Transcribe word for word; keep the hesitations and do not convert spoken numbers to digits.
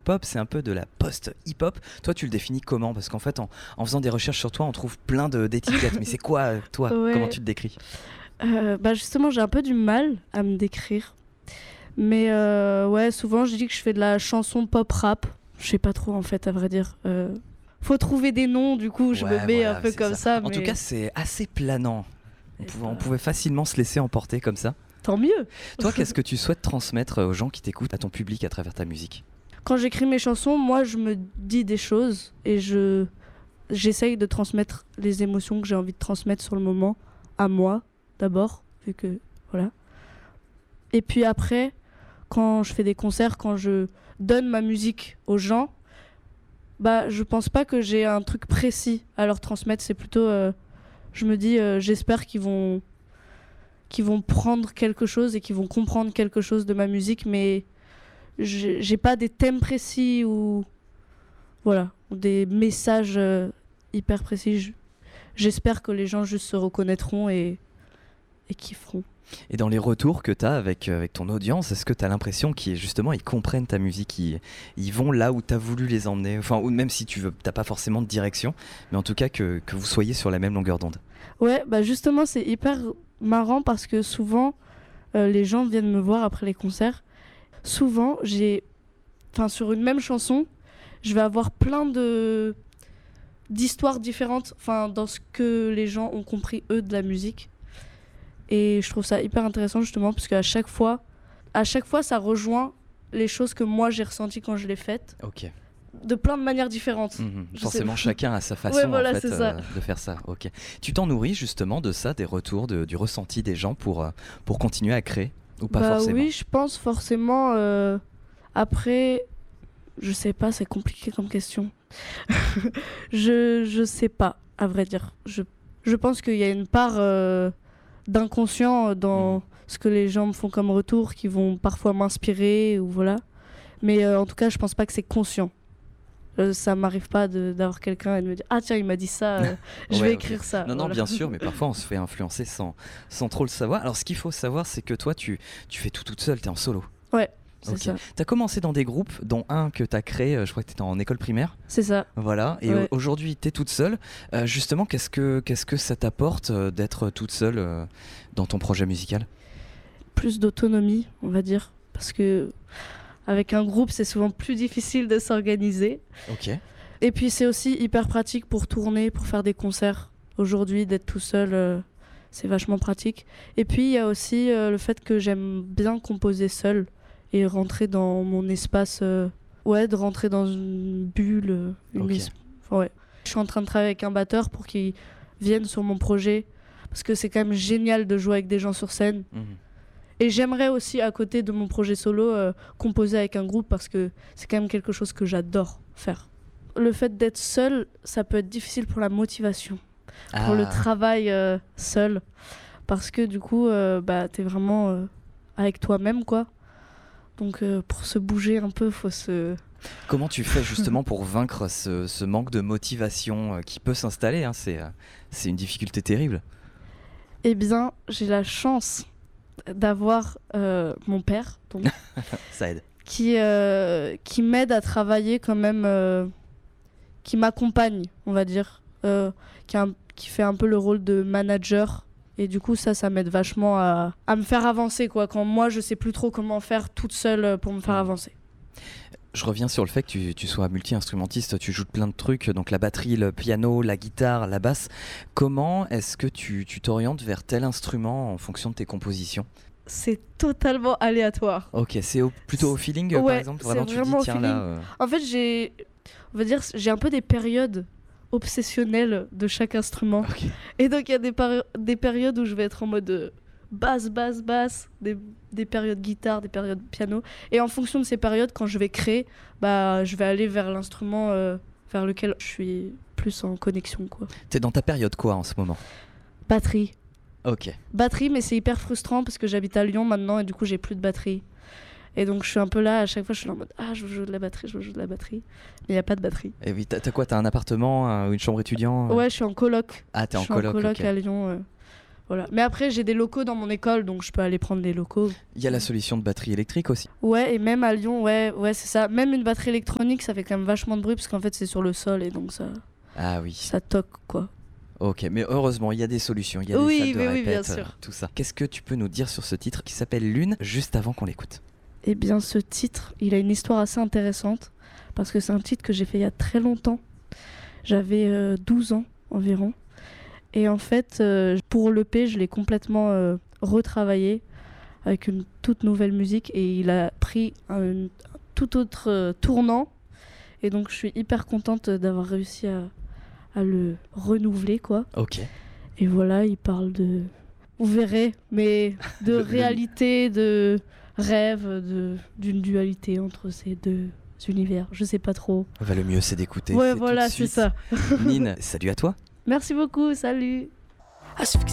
hip-hop, c'est un peu de la post-hip-hop. Toi, tu le définis comment? Parce qu'en fait, en, en faisant des recherches sur toi, on trouve plein de, d'étiquettes. Mais c'est quoi, euh, toi? Ouais. Comment tu te décris? Euh, bah justement, j'ai un peu du mal à me décrire. Mais euh, ouais, souvent je dis que je fais de la chanson pop-rap. Je sais pas trop en fait, à vrai dire. Euh, faut trouver des noms, du coup je Ouais, me mets voilà, un peu c'est comme ça. ça. En mais tout cas, c'est assez planant. On Et pouvait, bah, on pouvait facilement se laisser emporter comme ça. tant mieux. Toi, qu'est-ce que tu souhaites transmettre aux gens qui t'écoutent, à ton public à travers ta musique? Quand j'écris mes chansons, moi je me dis des choses et je j'essaye de transmettre les émotions que j'ai envie de transmettre sur le moment à moi d'abord, vu que voilà. Et puis après, quand je fais des concerts, quand je donne ma musique aux gens, bah je pense pas que j'ai un truc précis à leur transmettre. C'est plutôt, euh, je me dis, euh, j'espère qu'ils vont, qu'ils vont prendre quelque chose et qu'ils vont comprendre quelque chose de ma musique, mais j'ai j'ai pas des thèmes précis ou voilà, ou des messages euh, hyper précis. Je- J'espère que les gens juste se reconnaîtront et, et kifferont. Et dans les retours que tu as avec, euh, avec ton audience, est-ce que tu as l'impression qu'ils justement ils comprennent ta musique, ils, ils vont là où tu as voulu les emmener, enfin, ou même si tu veux, t'as pas forcément de direction, mais en tout cas que, que vous soyez sur la même longueur d'onde. Ouais, bah justement, c'est hyper marrant parce que souvent, euh, les gens viennent me voir après les concerts. Souvent, j'ai, enfin, sur une même chanson, je vais avoir plein de d'histoires différentes, enfin, dans ce que les gens ont compris eux de la musique. Et je trouve ça hyper intéressant justement parce qu'à chaque fois, à chaque fois, ça rejoint les choses que moi j'ai ressenties quand je l'ai faites, Ok. de plein de manières différentes. Mhm. Je Forcément, sais- chacun a sa façon Ouais, voilà, en fait, c'est ça. euh, de faire ça. Ok. Tu t'en nourris justement de ça, des retours, de- du ressenti des gens pour, euh, pour continuer à créer ou pas Bah forcément? oui, je pense forcément. euh, Après, je sais pas, c'est compliqué comme question. je, je sais pas, à vrai dire. Je, je pense qu'il y a une part euh, d'inconscient dans Mhm. ce que les gens me font comme retour, qui vont parfois m'inspirer, ou voilà. Mais euh, en tout cas, je pense pas que c'est conscient. Euh, ça m'arrive pas de- d'avoir quelqu'un et de me dire ah tiens, il m'a dit ça, euh, je Ouais, vais ok. écrire ça. Non, non, Voilà. bien sûr, mais parfois on se fait influencer sans, sans trop le savoir. Alors, ce qu'il faut savoir, c'est que toi, tu, tu fais tout toute seule, tu es en solo. Ouais, c'est Ok. ça. Tu as commencé dans des groupes, dont un que tu as créé, euh, je crois que tu étais en école primaire. C'est ça. Voilà, et Ouais. au- aujourd'hui, tu es toute seule. Euh, justement, qu'est-ce que, qu'est-ce que ça t'apporte euh, d'être toute seule euh, dans ton projet musical? Plus d'autonomie, on va dire, parce que avec un groupe, c'est souvent plus difficile de s'organiser. Ok. Et puis c'est aussi hyper pratique pour tourner, pour faire des concerts. Aujourd'hui, d'être tout seul, euh, c'est vachement pratique. Et puis il y a aussi euh, le fait que j'aime bien composer seul et rentrer dans mon espace. euh, Ouais, de rentrer dans une bulle. euh, Une Ok. es- enfin, ouais. Je suis en train de travailler avec un batteur pour qu'il vienne sur mon projet. Parce que c'est quand même génial de jouer avec des gens sur scène. Mhm. Et j'aimerais aussi, à côté de mon projet solo, euh, composer avec un groupe parce que c'est quand même quelque chose que j'adore faire. Le fait d'être seul, ça peut être difficile pour la motivation, pour le Ah. travail euh, seul. Parce que du coup, euh, bah, t'es vraiment euh, avec toi-même, quoi. Donc euh, pour se bouger un peu, faut se... Comment tu fais justement pour vaincre ce, ce manque de motivation euh, qui peut s'installer, hein, c'est, euh, c'est une difficulté terrible. Eh bien, j'ai la chance d'avoir euh, mon père, donc, Ça aide. qui, euh, qui m'aide à travailler quand même, euh, qui m'accompagne, on va dire, euh, qui, a un- qui fait un peu le rôle de manager. Et du coup, ça, ça m'aide vachement à, à me faire avancer, quoi. Quand moi, je sais plus trop comment faire toute seule euh, pour me faire Mhm. avancer. Je reviens sur le fait que tu, tu sois multi-instrumentiste, tu joues de plein de trucs, donc la batterie, le piano, la guitare, la basse. Comment est-ce que tu, tu t'orientes vers tel instrument en fonction de tes compositions? C'est totalement aléatoire. Ok, c'est au- plutôt au feeling euh, par Ouais, exemple. c'est Vraiment, tu dis vraiment au tiens feeling. là. euh, En fait, j'ai, on va dire, j'ai un peu des périodes obsessionnelles de chaque instrument. Ok. Et donc, il y a des, pari- des périodes où je vais être en mode euh, basse, basse, basse, des, des périodes guitare, des périodes piano. Et en fonction de ces périodes, quand je vais créer, bah, je vais aller vers l'instrument euh, vers lequel je suis plus en connexion, quoi. T'es dans ta période quoi en ce moment? Batterie. Ok. Batterie, mais c'est hyper frustrant parce que j'habite à Lyon maintenant et du coup, j'ai plus de batterie. Et donc, je suis un peu là, à chaque fois, je suis là en mode ah, je veux jouer de la batterie, je veux jouer de la batterie. Mais il n'y a pas de batterie. Et oui, t'as, t'as quoi? T'as un appartement, un- une chambre étudiant? euh Ouais, je suis en coloc. Ah, t'es je en suis coloc. en coloc ok. à Lyon. euh. Voilà. Mais après, j'ai des locaux dans mon école, donc je peux aller prendre des locaux. Il y a la solution de batterie électrique aussi. Ouais, et même à Lyon, ouais, ouais, c'est ça. Même une batterie électronique, ça fait quand même vachement de bruit parce qu'en fait, c'est sur le sol et donc ça, Ah oui. ça toque, quoi. Ok, mais heureusement, il y a des solutions, il y a Oui, des salles de mais oui, répète, bien sûr. euh, tout ça. Qu'est-ce que tu peux nous dire sur ce titre qui s'appelle Lune, juste avant qu'on l'écoute? Eh bien, ce titre, il a une histoire assez intéressante parce que c'est un titre que j'ai fait il y a très longtemps. J'avais euh, douze ans environ. Et en fait, euh, pour l'E P, je l'ai complètement euh, retravaillé avec une toute nouvelle musique et il a pris un, un tout autre euh, tournant. Et donc, je suis hyper contente d'avoir réussi à, à le renouveler, quoi. Ok. Et voilà, il parle de... Vous verrez, mais de Le- le- réalité, de rêve, de, d'une dualité entre ces deux univers. Je sais pas trop. Bah, le mieux, c'est d'écouter. Ouais, c'est tout voilà, de c'est suite. ça. Nine, salut à toi. Merci beaucoup, salut.